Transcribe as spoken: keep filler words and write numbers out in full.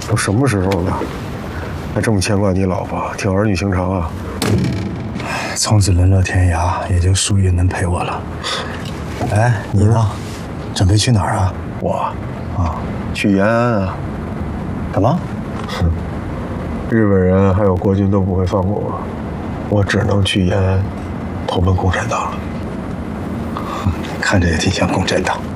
都什么时候了，还这么牵挂你老婆，挺儿女情长啊。 从此沦落天涯，也就淑玉能陪我了。哎，你呢？嗯、准备去哪儿啊？ 我啊，去延安啊。 什么？ 哼，日本人还有国军都不会放过我，我只能去延安投奔共产党了。 看着也挺像共产党。